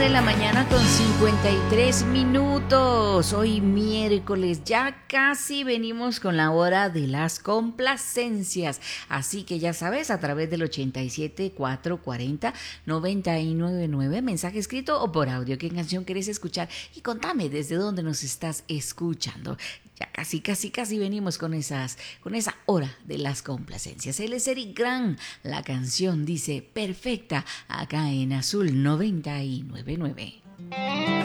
de la mañana con 53 minutos. Hoy miércoles, ya casi venimos con la hora de las complacencias. Así que ya sabes, a través del 87-440-999, mensaje escrito o por audio, qué canción quieres escuchar y contame desde dónde nos estás escuchando. Ya casi venimos con esa hora de las complacencias. Él es Eric Grant. La canción dice perfecta acá en Azul 999.